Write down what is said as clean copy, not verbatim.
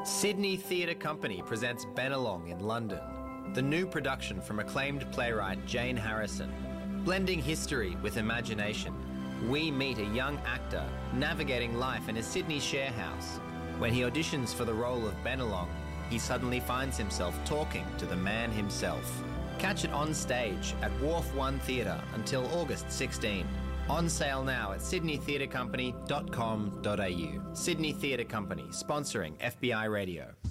Sydney Theatre Company presents Bennelong in London, the new production from acclaimed playwright Jane Harrison. Blending history with imagination, we meet a young actor navigating life in a Sydney share house. When he auditions for the role of Bennelong, he suddenly finds himself talking to the man himself. Catch it on stage at Wharf One Theatre until August 16. On sale now at sydneytheatrecompany.com.au. Sydney Theatre Company, sponsoring FBI Radio.